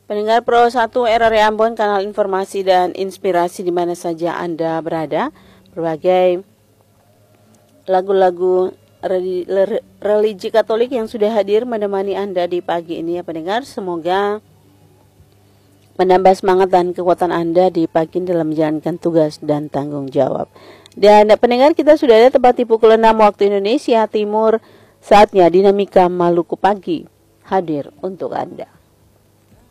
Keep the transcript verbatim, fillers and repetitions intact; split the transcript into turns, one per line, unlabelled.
Pendengar Pro satu R R Ambon, kanal informasi dan inspirasi di mana saja Anda berada. Berbagai lagu-lagu religi Katolik yang sudah hadir menemani Anda di pagi ini ya pendengar. Semoga menambah semangat dan kekuatan Anda di pagi dalam menjalankan tugas dan tanggung jawab. Dan pendengar, kita sudah ada tepat di pukul enam waktu Indonesia Timur. Saatnya Dinamika Maluku Pagi hadir untuk Anda.